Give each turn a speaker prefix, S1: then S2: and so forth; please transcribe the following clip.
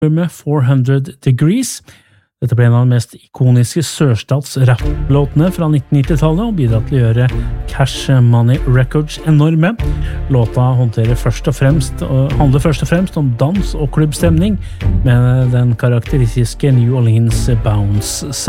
S1: med 400 Degrees. Dette ble en av de mest ikoniske sørstats-rap-låtene fra 1990-tallet og bidrar til å gjøre Cash Money Records enorme. Låta handler først og fremst om dans og klubbstemning med den karakteristiske New Orleans bounce-sound.